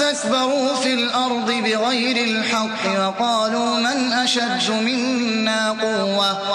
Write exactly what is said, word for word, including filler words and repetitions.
واستكبروا في الأرض بغير الحق وقالوا من أشد منا قوة